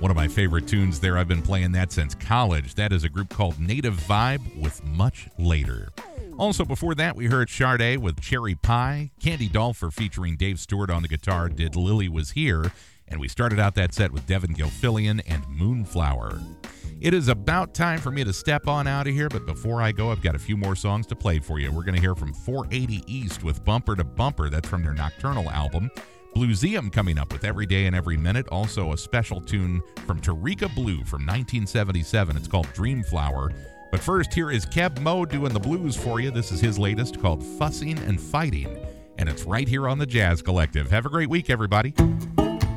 One of my favorite tunes there. I've been playing that since college. That is a group called Native Vibe with Much Later. Also before that, we heard Sade with Cherry Pie. Candy Dolfer featuring Dave Stewart on the guitar did Lily Was Here. And we started out that set with Devin Gilfillian and Moonflower. It is about time for me to step on out of here, but before I go, I've got a few more songs to play for you. We're going to hear from 480 East with Bumper to Bumper. That's from their Nocturnal album. Blueseum coming up with Every Day and Every Minute. Also a special tune from Tarika Blue from 1977. It's called Dreamflower. But first, here is Keb Mo doing the blues for you. This is his latest called Fussing and Fighting. And it's right here on the Jazz Collective. Have a great week, everybody.